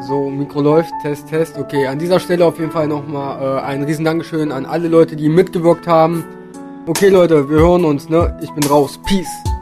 So, Mikro läuft, Test, Test. Okay, an dieser Stelle auf jeden Fall nochmal ein riesen Dankeschön an alle Leute, die mitgewirkt haben. Okay, Leute, wir hören uns, ne? Ich bin raus. Peace.